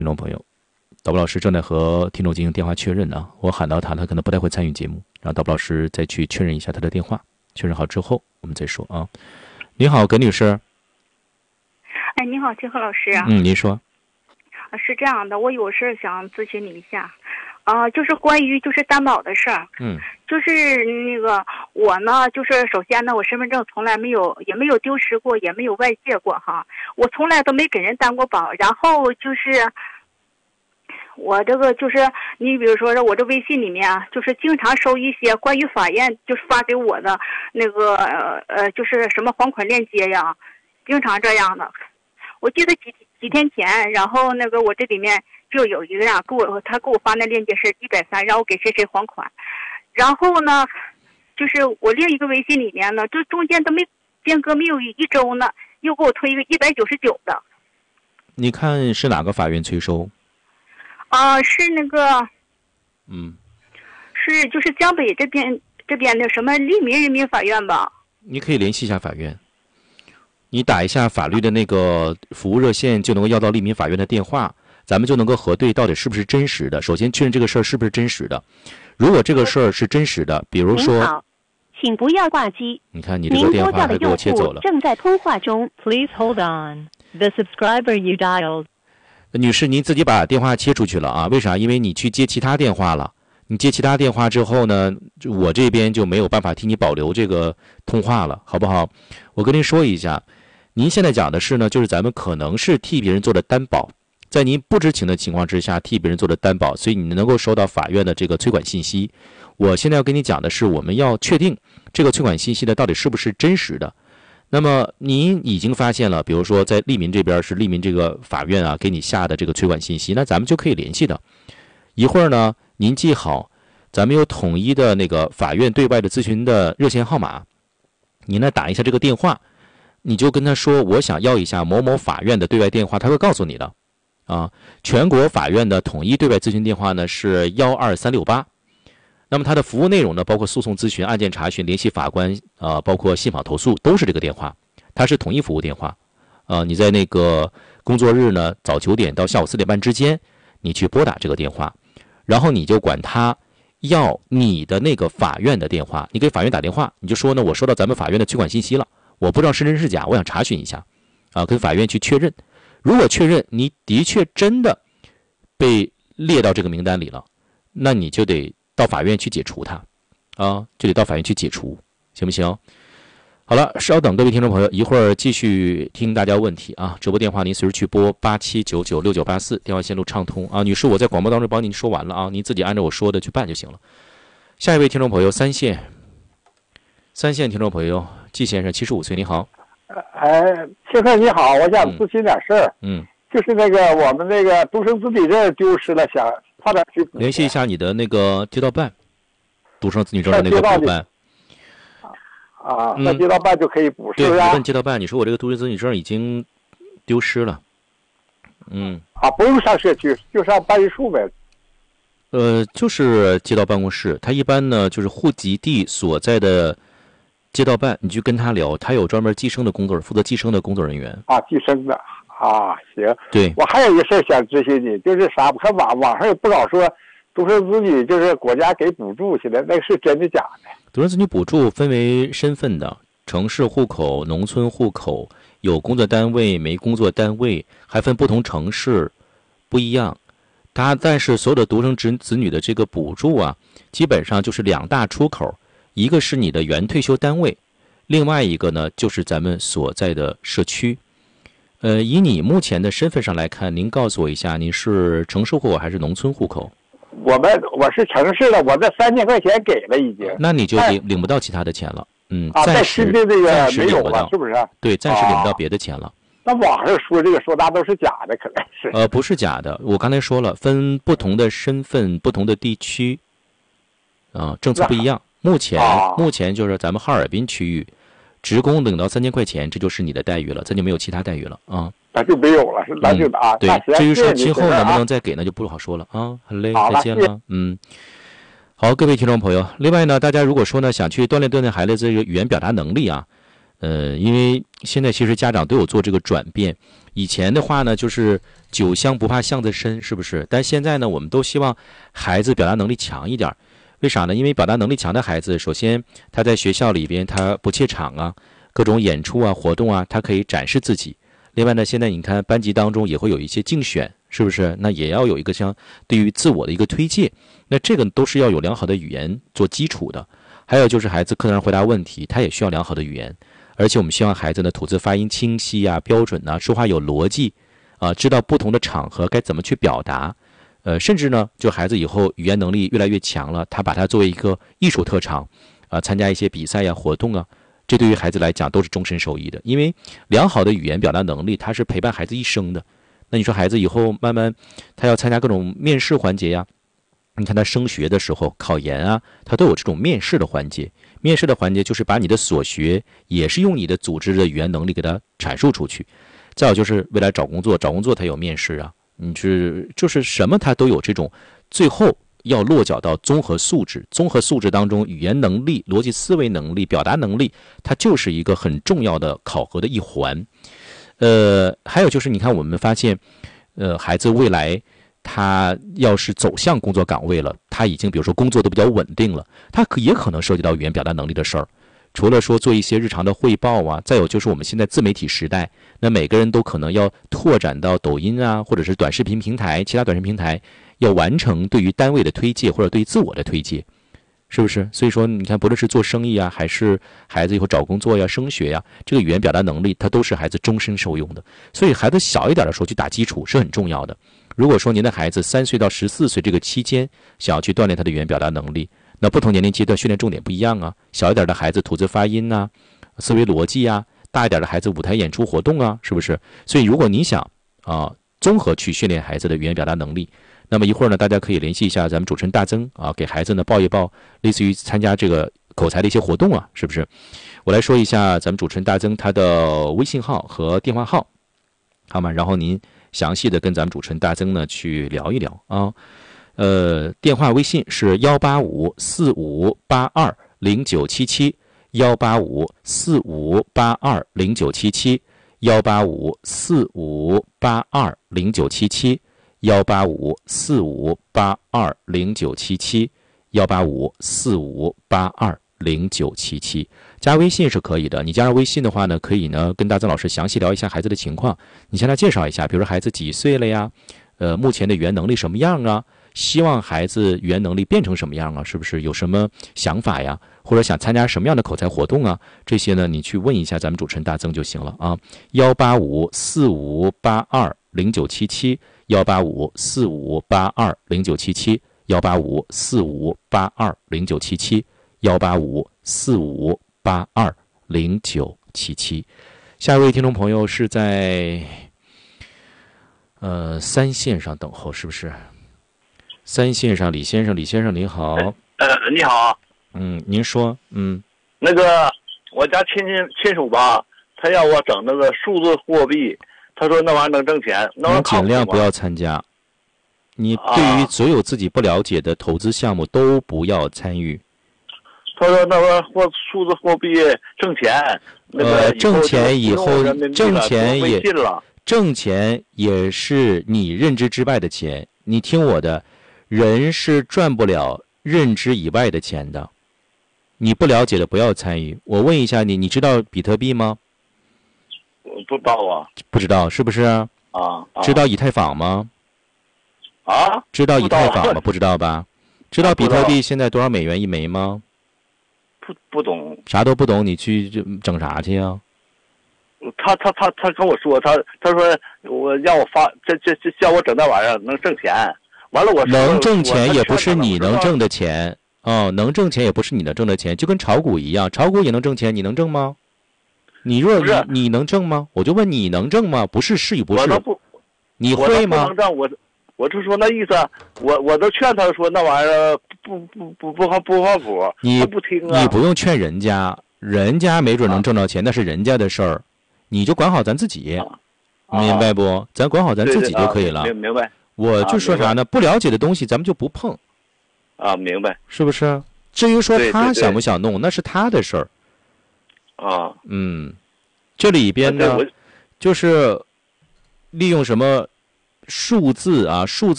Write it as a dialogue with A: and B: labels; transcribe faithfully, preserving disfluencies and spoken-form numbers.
A: 听众朋友，导播老师正在和听众进行电话确认呢，我喊到他，他可能不太会参与节目，让导播老师再去确认一下他的电话，确认好之后我们再说啊。你好，葛女士。
B: 哎，你好，金河老师。
A: 嗯，您说。
B: 是这样的，我有事想咨询你一下，啊、呃，就是关于就是担保的事儿。
A: 嗯。
B: 就是那个我呢，就是首先呢，我身份证从来没有，也没有丢失过，也没有外借过哈，我从来都没给人担过保。然后就是我这个就是你比如说我这微信里面啊，就是经常收一些关于法院就是发给我的那个呃就是什么还款链接呀，经常这样的。我记得几几天前，然后那个我这里面就有一个呀，给我他给我发那链接是一百三，让我给谁谁还款。然后呢，就是我另一个微信里面呢，这中间都没间隔没有一周呢，又给我推一个一百九十九的。
A: 你看是哪个法院催收？
B: 啊、呃，是那个，
A: 嗯，
B: 是就是江北这边这边的什么利民人民法院吧？
A: 你可以联系一下法院，你打一下法律的那个服务热线，就能够要到利民法院的电话，咱们就能够核对到底是不是真实的。首先确认这个事儿是不是真实的。如果这个事儿是真实的，比如说，
C: 您好，请不要挂机。
A: 你看你这个电话还给我切走了。
C: 正在通话中 ，Please hold on. The subscriber you dialed.
A: 女士，您自己把电话切出去了啊？为啥？因为你去接其他电话了。你接其他电话之后呢，我这边就没有办法替你保留这个通话了，好不好？我跟您说一下，您现在讲的是呢，就是咱们可能是替别人做的担保。在您不知情的情况之下替别人做的担保，所以你能够收到法院的这个催款信息。我现在要跟你讲的是，我们要确定这个催款信息呢到底是不是真实的。那么您已经发现了，比如说在利民这边是利民这个法院啊给你下的这个催款信息，那咱们就可以联系的。一会儿呢，您记好，咱们有统一的那个法院对外的咨询的热线号码，您呢打一下这个电话，你就跟他说我想要一下某某法院的对外电话，他会告诉你的。啊，全国法院的统一对外咨询电话呢是幺二三六八，那么它的服务内容呢包括诉讼咨询、案件查询、联系法官，啊、呃，包括信访投诉都是这个电话，它是统一服务电话。啊、呃，你在那个工作日呢早九点到下午四点半之间，你去拨打这个电话，然后你就管他要你的那个法院的电话，你给法院打电话，你就说呢，我收到咱们法院的催款信息了，我不知道是真是假，我想查询一下，啊，跟法院去确认。如果确认你的确真的被列到这个名单里了，那你就得到法院去解除它，啊，就得到法院去解除，行不行？好了，稍等各位听众朋友，一会儿继续听大家问题啊。直播电话您随时去拨八七九九六九八四，电话线路畅通啊。女士，我在广播当中帮您说完了啊，您自己按照我说的去办就行了。下一位听众朋友，三线，三线听众朋友，季先生，七十五岁，你好。
D: 哎，先生你好，我想咨询点事儿。
A: 嗯，
D: 就是那个我们那个独生子女证丢失了，想快点去
A: 联系一下你的那个街道办，独生子女证的那个补办。
D: 啊，那街道办就可以补，是不是？
A: 对，你问街道办，你说我这个独生子女证已经丢失了。嗯。
D: 啊，不用上社区，就上办事处呗。
A: 呃，就是街道办公室，他一般呢就是户籍地所在的街道办，你去跟他聊，他有专门计生的工作，负责计生的工作人员。
D: 啊，计生的啊，行。
A: 对，
D: 我还有一个事儿想咨询你，就是啥？我看网网上有不少说独生子女就是国家给补助，现在那个是真的假的？
A: 独生子女补助分为身份的，城市户口、农村户口，有工作单位没工作单位，还分不同城市，不一样。它但是所有的独生子子女的这个补助啊，基本上就是两大出口。一个是你的原退休单位，另外一个呢就是咱们所在的社区。呃，以你目前的身份上来看，您告诉我一下，你是城市户口还是农村户口？
D: 我们我是城市的，我这三千块钱给了已经。
A: 那你就领领不到其他的钱了，嗯，
D: 啊，
A: 暂时
D: 在这个
A: 暂时
D: 没有
A: 领不到，
D: 了，是不是？
A: 对，暂时领不到别的钱了。
D: 那网上说这个说那都是假的，可能是。
A: 呃，不是假的，我刚才说了，分不同的身份、不同的地区，啊、呃，政策不一样。目前、
D: 啊、
A: 目前就是咱们哈尔滨区域，职工领到三千块钱，这就是你的待遇了，咱就没有其他待遇了啊。
D: 那就没有了，是那就啊。
A: 嗯、对，至于说今后能不能
D: 再
A: 再给，那就不好说了啊。很累，
D: 再
A: 见了，嗯。好，各位听众朋友，另外呢，大家如果说呢想去锻炼锻炼孩子这个语言表达能力啊， 呃，因为现在其实家长都有做这个转变。以前的话呢，就是酒香不怕巷子深，是不是？但现在呢，我们都希望孩子表达能力强一点。为啥呢？因为表达能力强的孩子，首先他在学校里边他不怯场啊，各种演出啊、活动啊，他可以展示自己。另外呢，现在你看班级当中也会有一些竞选，是不是？那也要有一个像对于自我的一个推介，那这个都是要有良好的语言做基础的。还有就是孩子课堂上回答问题，他也需要良好的语言。而且我们希望孩子呢吐字发音清晰啊、标准啊，说话有逻辑啊，知道不同的场合该怎么去表达。呃，甚至呢，就孩子以后语言能力越来越强了，他把它作为一个艺术特长啊，参加一些比赛呀、活动啊，这对于孩子来讲都是终身受益的。因为良好的语言表达能力，它是陪伴孩子一生的。那你说孩子以后慢慢他要参加各种面试环节呀，你看他升学的时候考研啊，他都有这种面试的环节。面试的环节就是把你的所学也是用你的组织的语言能力给它阐述出去。再有就是未来找工作，找工作他有面试啊，你是就是什么他都有这种，最后要落脚到综合素质。综合素质当中，语言能力、逻辑思维能力、表达能力，它就是一个很重要的考核的一环。呃，还有就是你看我们发现，呃，孩子未来他要是走向工作岗位了，他已经比如说工作都比较稳定了，他可也可能涉及到语言表达能力的事儿。除了说做一些日常的汇报啊，再有就是我们现在自媒体时代，那每个人都可能要拓展到抖音啊，或者是短视频平台、其他短视频平台，要完成对于单位的推介或者对自我的推介，是不是？所以说你看，不论是做生意啊，还是孩子以后找工作呀、升学呀，这个语言表达能力它都是孩子终身受用的。所以孩子小一点的时候去打基础是很重要的。如果说您的孩子三岁到十四岁这个期间想要去锻炼他的语言表达能力，那不同年龄阶段训练重点不一样啊。小一点的孩子吐字发音啊、思维逻辑啊，大一点的孩子舞台演出活动啊，是不是？所以如果你想啊综合去训练孩子的语言表达能力，那么一会儿呢，大家可以联系一下咱们主持人大曾啊，给孩子呢报一报类似于参加这个口才的一些活动啊，是不是？我来说一下咱们主持人大曾他的微信号和电话号，好吗？然后您详细的跟咱们主持人大曾呢去聊一聊啊。呃，电话微信是幺八五四五八二零九七七，幺八五四五八二零九七七，幺八五四五八二零九七七，幺八五四五八二零九七七，幺八五四五八二零九七七。加微信是可以的，你加上微信的话呢，可以呢跟大曾老师详细聊一下孩子的情况，你向他介绍一下，比如说孩子几岁了呀，呃，目前的语言能力什么样啊，希望孩子语言能力变成什么样啊，是不是有什么想法呀，或者想参加什么样的口才活动啊，这些呢你去问一下咱们主持人大曾就行了啊。幺八五四五八二零九七七，幺八五四五八二零九七七，幺八五四五八二零九七七，幺八五四五八二零九七七。下一位听众朋友是在呃三线上等候，是不是？三线上，李先生，李先生您好。
E: 呃，你好。
A: 嗯，您说。嗯，
E: 那个我家亲戚亲属吧，他要我整那个数字货币，他说那玩意儿能挣钱，那
A: 您尽量不要参加。你对于所有自己不了解的投资项目都不要参与。
E: 他说那个货数字货币挣钱，那个
A: 呃，挣钱以后，挣钱也
E: 了，
A: 挣钱也是你认知之外的钱。你听我的，人是赚不了认知以外的钱的。你不了解的不要参与。我问一下你，你知道比特币吗？
E: 我不知道啊。
A: 不知道是不是？
E: 啊。啊
A: 知道以太坊吗？
E: 啊？
A: 知道以太坊吗？不知道吧？知道比特币现在多少美元一枚吗？
E: 不不懂。
A: 啥都不懂，你去整啥去啊？
E: 他他他他跟我说，他他说我让我发这这这叫我整那玩意儿能挣钱，完了我
A: 能挣钱也不是你能挣的钱哦，能挣钱也不是你能挣的钱，就跟炒股一样，炒股也能挣钱，你能挣吗？你若你你能挣吗？我就问你能挣吗？不是是与不是，你会吗？
E: 我能挣，我我就说那意思，我我都劝他说那玩意儿不不不不靠不靠谱，
A: 你
E: 不听啊。
A: 你不用劝人家，人家没准能挣到钱，那是人家的事儿。你就管好咱自己，啊、明白不？咱管好咱自己就可以了。
E: 对对啊、明白。
A: 我就说啥呢？不了解的东西咱们就不碰。
E: 啊，明白。
A: 是不是？至于说他想不想弄，那是他的事儿。
E: 啊，
A: 嗯，这里边呢，
E: 我
A: 就是利用什么数字啊，数字。